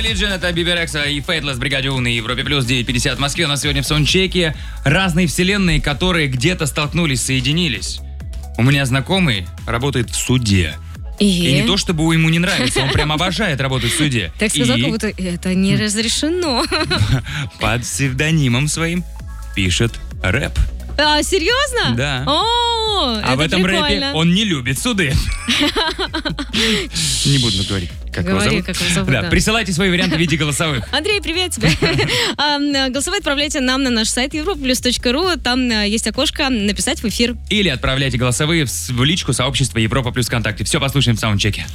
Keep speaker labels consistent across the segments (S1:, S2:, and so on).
S1: Religion, это Биберекса и Faithless, Бригаде У на Европе Плюс, 9:50 в Москве. У нас сегодня в саундчеке разные вселенные, которые где-то столкнулись, соединились. У меня знакомый работает в суде. И не то, чтобы ему не нравится, он прям обожает работать в суде.
S2: Так сказал, как будто это не разрешено.
S1: Под псевдонимом своим пишет рэп.
S2: А, серьезно?
S1: Да.
S2: О,
S1: а в этом
S2: прикольно.
S1: рэпе он не любит суды. Не буду говорить, как его зовут. Да, присылайте свои варианты в виде голосовых.
S2: Андрей, привет тебе. Голосовые отправляйте нам на наш сайт europaplus.ru. Там есть окошко «Написать в эфир».
S1: Или отправляйте голосовые в личку сообщества Европа Плюс ВКонтакте. Все послушаем в саундчеке.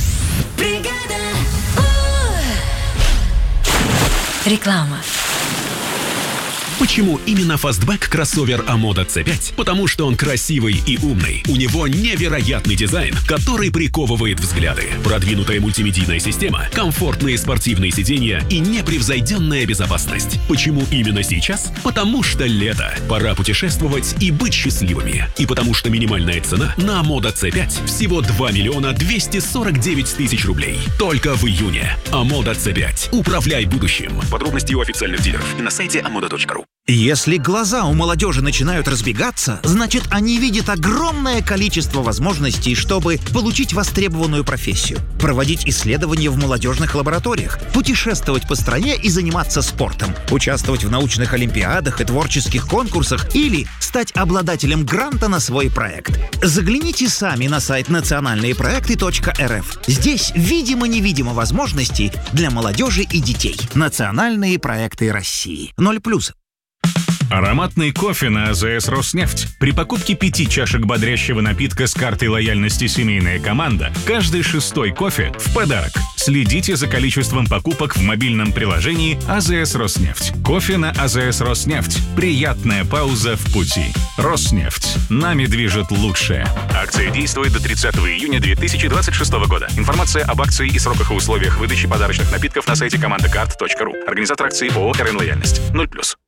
S3: Реклама.
S4: Почему именно фастбэк кроссовер Амода C5? Потому что он красивый и умный. У него невероятный дизайн, который приковывает взгляды. Продвинутая мультимедийная система, комфортные спортивные сиденья и непревзойденная безопасность. Почему именно сейчас? Потому что лето. Пора путешествовать и быть счастливыми. И потому что минимальная цена на Амода C5 всего 2 249 000 рублей. Только в июне. Амода C5. Управляй будущим. Подробности у официальных дилеров и на сайте amoda.ru.
S5: Если глаза у молодежи начинают разбегаться, значит, они видят огромное количество возможностей, чтобы получить востребованную профессию, проводить исследования в молодежных лабораториях, путешествовать по стране и заниматься спортом, участвовать в научных олимпиадах и творческих конкурсах или стать обладателем гранта на свой проект. Загляните сами на сайт национальныепроекты.рф. Здесь видимо-невидимо возможностей для молодежи и детей. Национальные проекты России. 0+.
S6: Ароматный кофе на АЗС «Роснефть». При покупке 5 чашек бодрящего напитка с картой лояльности «Семейная команда» каждый 6-й кофе в подарок. Следите за количеством покупок в мобильном приложении АЗС «Роснефть». Кофе на АЗС «Роснефть». Приятная пауза в пути. «Роснефть». Нами движет лучшее. Акция действует до 30 июня 2026 года. Информация об акции и сроках и условиях выдачи подарочных напитков на сайте командакарт.ру. Организатор акции ООО «РН Лояльность». 0+.